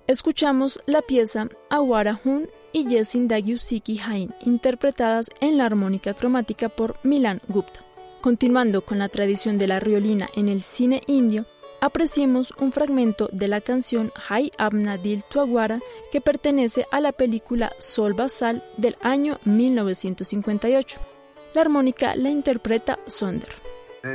Escuchamos la pieza Awara Hun y Yesin Dagyusiki Hain, interpretadas en la armónica cromática por Milan Gupta. Continuando con la tradición de la riolina en el cine indio, apreciemos un fragmento de la canción Hai Apna Dil Tu Aguara, que pertenece a la película Sol Basal del año 1958. La armónica la interpreta Sonder.